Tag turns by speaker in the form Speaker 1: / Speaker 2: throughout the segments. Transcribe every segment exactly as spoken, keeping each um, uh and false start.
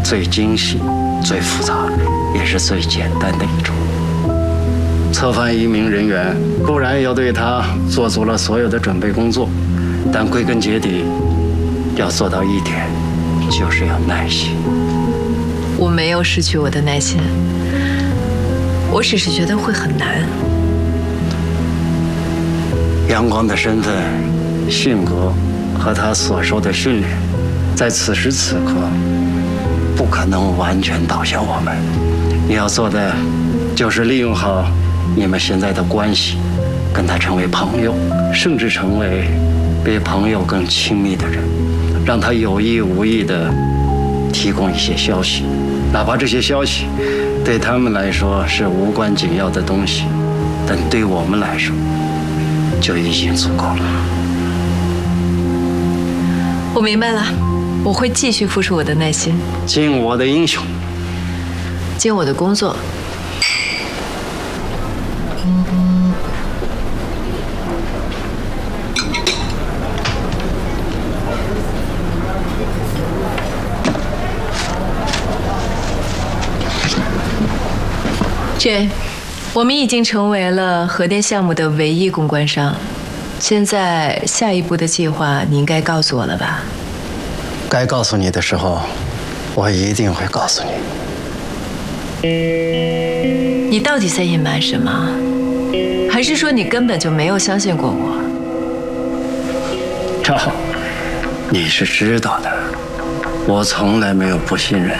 Speaker 1: 最精细、最复杂，也是最简单的一种。策反一名人员，固然要对他做足了所有的准备工作，但归根结底，要做到一点，就是要耐心。
Speaker 2: 我没有失去我的耐心，我只是觉得会很难。
Speaker 1: 阳光的身份、性格和他所受的训练，在此时此刻，不可能完全导向我们。你要做的，就是利用好你们现在的关系，跟他成为朋友，甚至成为比朋友更亲密的人，让他有意无意地提供一些消息，哪怕这些消息对他们来说是无关紧要的东西，但对我们来说就已经足够了。
Speaker 2: 我明白了，我会继续付出我的耐心，
Speaker 1: 尽我的英雄，
Speaker 2: 尽我的工作。Jay， 我们已经成为了核电项目的唯一公关商。现在下一步的计划，你应该告诉我了吧？
Speaker 1: 该告诉你的时候，我一定会告诉你。
Speaker 2: 你到底在隐瞒什么？还是说你根本就没有相信过我？
Speaker 1: 赵，你是知道的，我从来没有不信任。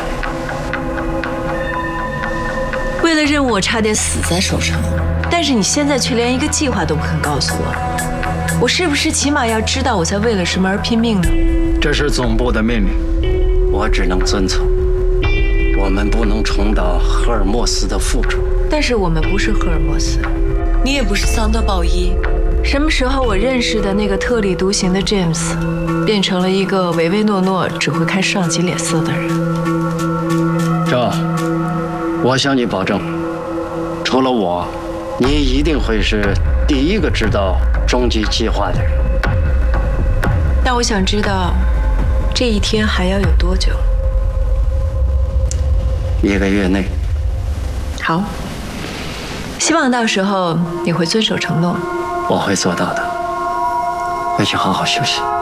Speaker 2: 为了任务，我差点死在手上，但是你现在却连一个计划都不肯告诉我，我是不是起码要知道我在为了什么而拼命呢？
Speaker 1: 这是总部的命令，我只能遵从。我们不能重蹈赫尔墨斯的覆辙。
Speaker 2: 但是我们不是赫尔墨斯，你也不是桑德鲍伊。什么时候我认识的那个特立独行的 James， 变成了一个唯唯诺诺、只会看上级脸色的人？
Speaker 1: 赵，我向你保证，除了我，你一定会是第一个知道终极计划的人。
Speaker 2: 但我想知道，这一天还要有多久？
Speaker 1: 一个月内。
Speaker 2: 好，希望到时候你会遵守承诺。
Speaker 1: 我会做到的。回去好好休息。